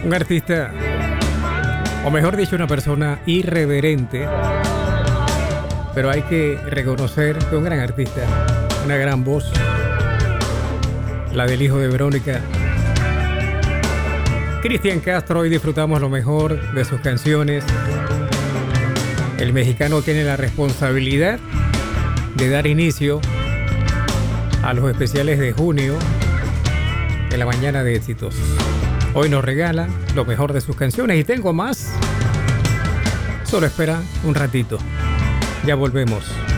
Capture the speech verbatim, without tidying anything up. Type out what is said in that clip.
Un artista, o mejor dicho, una persona irreverente, pero hay que reconocer que un gran artista, una gran voz, la del hijo de Verónica, Cristian Castro. Hoy disfrutamos lo mejor de sus canciones. El mexicano tiene la responsabilidad de dar inicio a los especiales de junio de la mañana de éxitos. Hoy nos regala lo mejor de sus canciones y tengo más. Solo espera un ratito. Ya volvemos.